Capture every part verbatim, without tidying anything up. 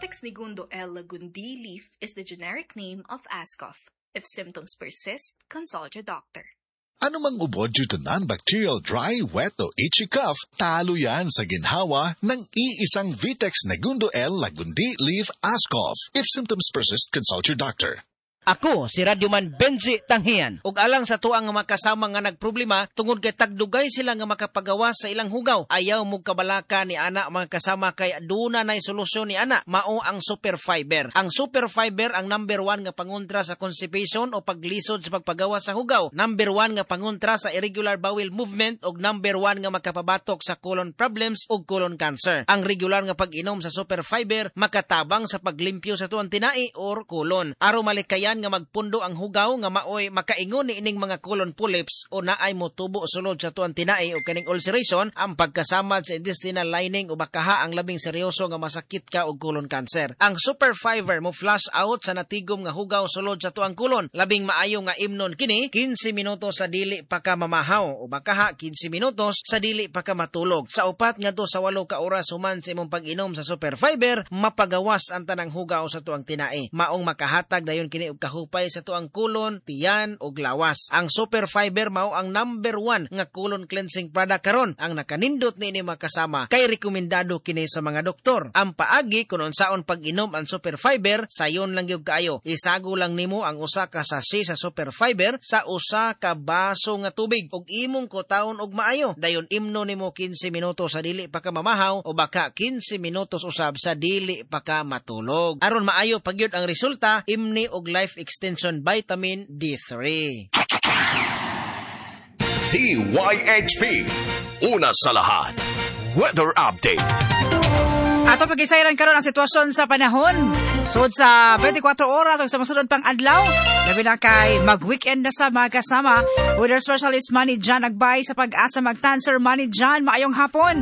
Vitex Negundo L. lagundi leaf is the generic name of Ascof. If symptoms persist, consult your doctor. Ano mang ubod due to non-bacterial dry, wet o itchy cough, talo yan sa ginhawa ng iisang Vitex Negundo L. lagundi leaf Ascof. If symptoms persist, consult your doctor. Ako, si Radyoman Benji Tanghian. Ug alang sa tuang nga makasama nga nagproblema, tungod kay tagdugay sila nga makapagawa sa ilang hugaw. Ayaw mo kabalaka ni ana mga kasama kay duna nay solusyon ni ana. Mao ang Super Fiber. Ang Super Fiber ang number one nga pangontra sa constipation o paglisod sa pagpagawa sa hugaw. Number one nga pangontra sa irregular bowel movement ug number one nga makapabatok sa colon problems ug colon cancer. Ang regular nga pag-inom sa Super Fiber makatabang sa paglimpyo sa tuang tinai or colon. Aron malikayan nga magpundo ang hugaw nga maoy makaingon ni ining mga colon polyps o naay motubo sulod sa tuang tinai o kaning ulceration, ang pagkasamad sa intestinal lining o bakaha ang labing seryoso nga masakit ka og colon cancer. Ang Super Fiber mo flush out sa natigom nga hugaw sulod sa tuang colon. Labing maayo nga imnon kini fifteen minutos sa dili pa ka mamahaw o bakaha fifteen minutos sa dili pa ka matulog. Sa upat ngadto sa walo ka oras human sa imong pag-inom sa Super Fiber, mapagawas ang tanang hugaw sa tuang tinai. Maong makahatag dayon kini og kahupay sa tuang kulon, tiyan ug lawas. Ang Super Fiber mao ang number one nga colon cleansing product karon. Ang nakanindot niini makasama kay rekomendado kini sa mga doktor. Ang paagi kun unsaon pag-inom ang Super Fiber, sayon lang gyud kaayo. Isago lang nimo ang usa ka sachet sa Super Fiber sa usa ka baso nga tubig ug imong kutahon og maayo. Dayon imno nimo fifteen minutos sa dili pa ka mamahaw o baka fifteen minutos usab sa dili pa ka matulog. Aron maayo pagyud ang resulta, imni og life extension vitamin D three. T Y H P, una sa lahat, weather update. Ato pag-isayran karon ang sitwasyon sa panahon. Sud sa twenty-four oras o sa masunod pang adlaw, labi na kay mag-weekend na sa mga kasama. Weather specialist Manny John nagbay sa Pag-asa Mactan. Sir Manny John, maayong hapon.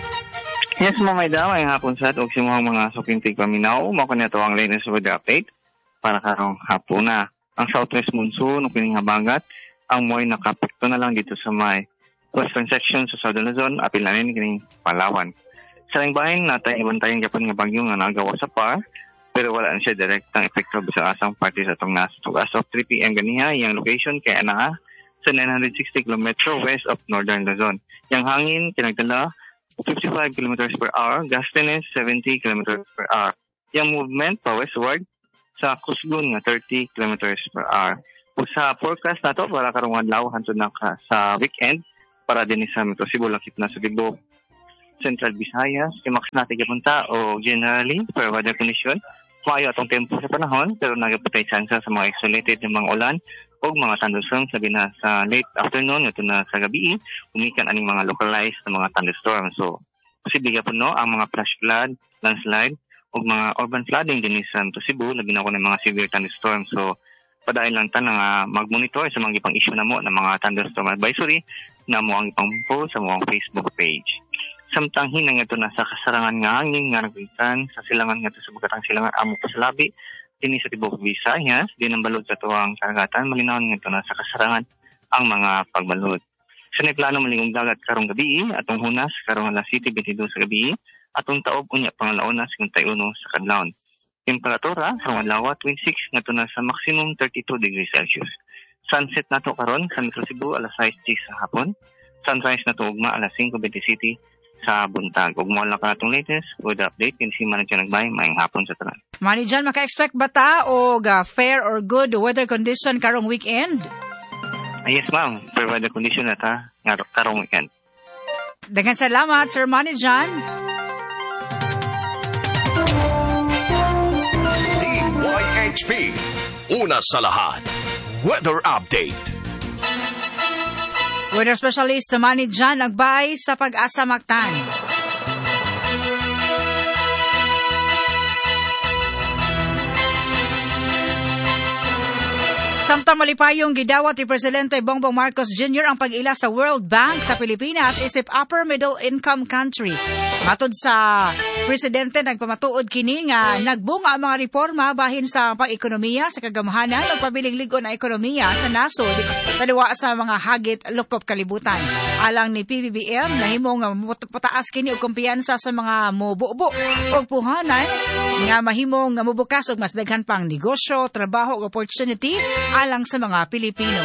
Yes, mga idam, maayong hapon sa at si mga sukintig paminaw. Mako na ito ang latest weather update para karong hapon na. Ang southwest monsoon o pininghabagat ang mo'y nakapekto na lang dito sa may western section sa Southern Luzon, apil na rin kining Palawan. Sa langbahin natin, ibantayan kapag nga bagyo nga nagawa sa par, pero wala na siya direktang epekto sa asang party sa itong nasa. So as of three p.m. ganiha, yung location kaya na sa nine hundred sixty kilometers west of Northern Luzon. Yung hangin, kinagdala fifty-five kilometers per hour, gustiness seventy kilometers per hour. Yung movement pa westward, sa Kusgun nga thirty kilometers per hour. O sa forecast nato para karong adlaw hangtod na ka sa weekend para din sa Metro Cebu lakip na sa Dibo, Central Visayas, Timax natin kapunta o generally for weather condition. Maayo atong tempo sa panahon pero nagapatay chance sa mga isolated ng mga ulan o mga thunderstorms sabi na sa late afternoon ito na sa gabi umikan aning mga localized na mga thunderstorms. So posible gyapon no ang mga flash flood, landslide o mga urban flooding din sa Cebu, labi na ko ng mga severe thunderstorms. So, padayon lang ta na mag-monitor sa mga ipang issue na mo ng mga thunderstorm advisory na mo ang ipang post sa mga Facebook page. Samtang hinang ito na sa kasarangan nga hangin nga nagbitan sa silangan nga ito sa bagatang silangan amo pa sa labi, din sa Tibok Visayas, din ang balod sa tuwang karagatan, malinawon nga ito na sa kasarangan ang mga pagbalod. Sa plano malingong dagat karong gabi, atong hunas karong alas City twenty-two sa gabi, atong taob unya pangalauna sa twenty-one sa kadlawon. Temperatura karong adlaw twenty-six ngadto na sa maximum thirty-two degrees Celsius. Sunset nato karon sa Metro Cebu alas sais sa hapon. Sunrise nato ugma alas five twenty City sa buntag. Ug mao lang katong latest weather update kin si Manager nagbay maayong hapon sa tanan. Manny John, maka-expect ba ta og uh, fair or good weather condition karong weekend? Ah, yes ma'am, fair weather condition na ta karong weekend. Daghang salamat Sir Manny John. T Y H P, una sa lahat, weather update. Weather specialist Manny John nagbay sa Pag-asa Mactan. Samtang malipayong gidawat ni Presidente Bongbong Marcos Junior ang pag-ila sa World Bank sa Pilipinas isip upper middle income country. Matod sa Presidente, nagpamatuod kini nga nagbunga ang mga reforma bahin sa pang-ekonomiya sa kagamhanan ug pabiling ligon ang ekonomiya sa nasod taliwa sa mga hagit lukop kalibutan. Alang ni P B B M nahimong pataas kini og kumpiyansa sa mga mobubo ug puhanan nga mahimong mubukas og mas daghan pang negosyo, trabaho ug opportunity alang sa mga Pilipino.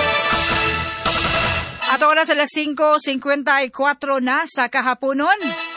At oras alas five fifty-four na sa kahaponon.